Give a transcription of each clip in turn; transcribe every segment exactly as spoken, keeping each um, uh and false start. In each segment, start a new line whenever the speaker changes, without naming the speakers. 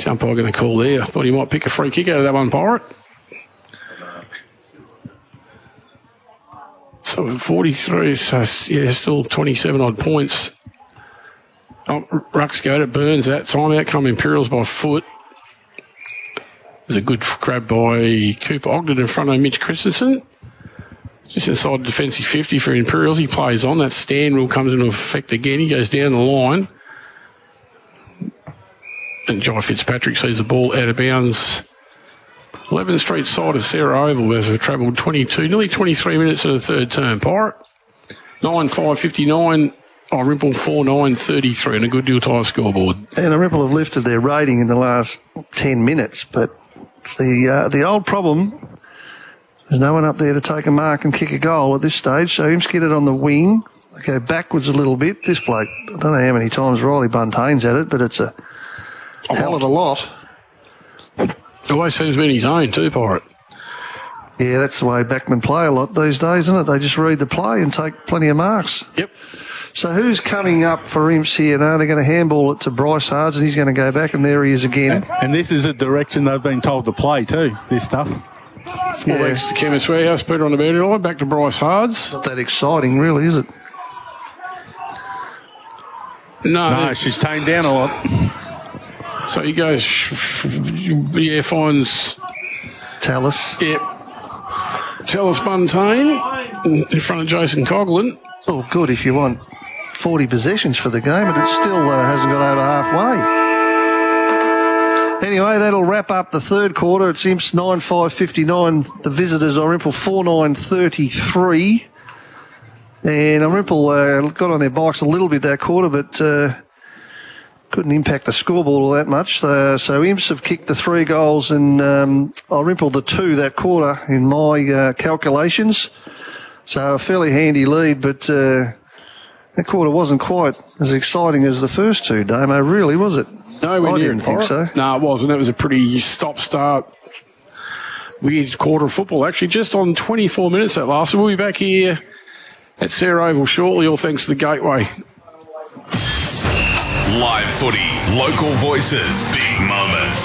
What's the umpire going to call there? I thought he might pick a free kick out of that one, Pirate. So forty-three, so yeah, still twenty-seven odd points. Oh, Rucks go to Burns that time. Out come Imperials by foot. There's a good grab by Cooper Ogden in front of Mitch Christensen. Just inside defensive fifty for Imperials. He plays on. That stand rule comes into effect again. He goes down the line. And Jai Fitzpatrick sees the ball out of bounds. eleventh Street side of Sarah Oval, where they've travelled twenty-two, nearly twenty-three minutes in the third term. Pirate, nine five fifty-nine. Oh, Rimple four nine thirty-three, and a good deal tie scoreboard.
And Rimple have lifted their rating in the last ten minutes, but it's the uh, the old problem. There's no one up there to take a mark and kick a goal at this stage, so Imps get it on the wing. They go backwards a little bit. This bloke, I don't know how many times Riley Buntane's at it, but it's a, a hell of a lot.
Always seems to be in his own too, Pirate.
Yeah, that's the way backmen play a lot these days, isn't it? They just read the play and take plenty of marks.
Yep.
So who's coming up for Imps here? No, they're going to handball it to Bryce Hards, and he's going to go back, and there he is again.
And, and this is a direction they've been told to play too, this stuff.
Four
Yeah.
legs to Chemist Warehouse, Peter on the boundary line, back to Bryce Hards.
Not that exciting, really, is it?
No,
No, she's tamed down a lot.
so he goes, yeah, finds,
Tallis.
yep, Tallis Buntain in front of Jason Coughlin.
Oh, good if you want forty possessions for the game, but it still uh, hasn't got over halfway. Anyway, that'll wrap up the third quarter. It's Imps nine five fifty-nine. The visitors are Rimple four nine thirty-three. And Rimple uh, got on their bikes a little bit that quarter, but uh, couldn't impact the scoreboard all that much. Uh, so Imps have kicked the three goals and um, Rimple the two that quarter in my uh, calculations. So a fairly handy lead, but uh, that quarter wasn't quite as exciting as the first two, Damo, really, was it?
No, we
I
didn't
didn't think so.
No, it wasn't. It was a pretty stop-start, weird quarter of football, actually. Just on twenty-four minutes that lasted. We'll be back here at Sarah Oval shortly, all thanks to the Gateway.
Live footy, local voices, big moments.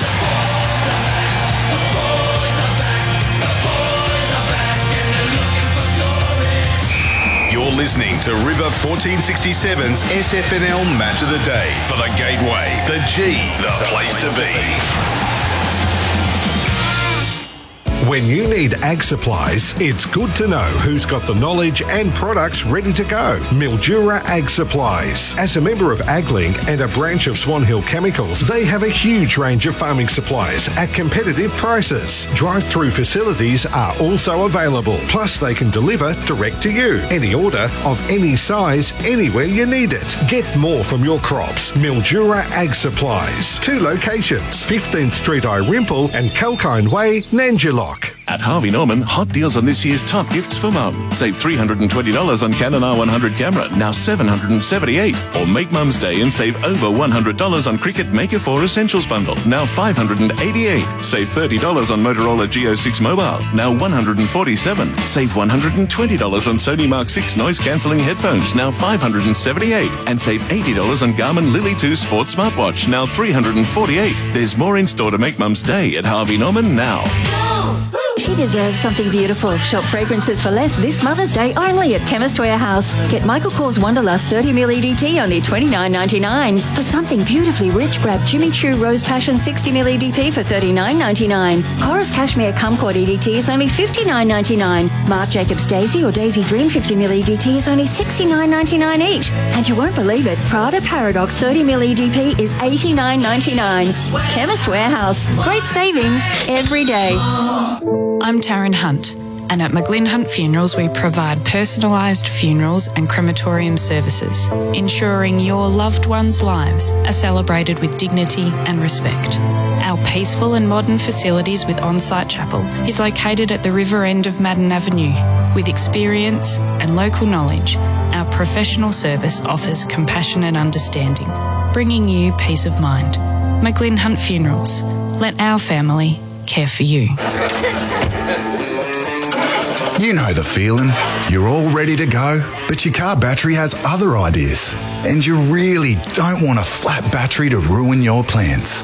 You're listening to River fourteen sixty-seven's S F N L Match of the Day for the Gateway. The G, the place to be.
When you need ag supplies, it's good to know who's got the knowledge and products ready to go. Mildura Ag Supplies. As a member of AgLink and a branch of Swan Hill Chemicals, they have a huge range of farming supplies at competitive prices. Drive-through facilities are also available. Plus, they can deliver direct to you. Any order of any size, anywhere you need it. Get more from your crops. Mildura Ag Supplies. Two locations, fifteenth Street Irimple and Kalkine Way, Nanjilock.
At Harvey Norman, hot deals on this year's top gifts for mum. Save three hundred twenty dollars on Canon R one hundred camera, now seven hundred seventy-eight dollars. Or make Mum's Day and save over one hundred dollars on Cricket Maker four Essentials bundle, now five hundred eighty-eight dollars. Save thirty dollars on Motorola G O six mobile, now one hundred forty-seven dollars. Save one hundred twenty dollars on Sony Mark six noise-cancelling headphones, now five hundred seventy-eight dollars. And save eighty dollars on Garmin Lily two Sports smartwatch, now three hundred forty-eight dollars. There's more in store to make Mum's Day at Harvey Norman now.
She deserves something beautiful. Shop fragrances for less this Mother's Day only at Chemist Warehouse. Get Michael Kors Wanderlust thirty milliliter E D T only twenty-nine ninety-nine. For something beautifully rich, grab Jimmy Choo Rose Passion sixty milliliter E D T for thirty-nine ninety-nine. Chorus Cashmere Kumquat E D T is only fifty-nine ninety-nine. Marc Jacobs Daisy or Daisy Dream fifty milliliter E D T is only sixty-nine ninety-nine each. And you won't believe it, Prada Paradox thirty milliliter E D P is eighty-nine ninety-nine. Chemist Warehouse. Great savings every day.
I'm Taryn Hunt, and at McGlynn Hunt Funerals we provide personalised funerals and crematorium services, ensuring your loved ones' lives are celebrated with dignity and respect. Our peaceful and modern facilities with on-site chapel is located at the river end of Madden Avenue. With experience and local knowledge, our professional service offers compassion and understanding, bringing you peace of mind. McGlynn Hunt Funerals. Let our family care for you.
You know the feeling. You're all ready to go, but your car battery has other ideas. And you really don't want a flat battery to ruin your plans.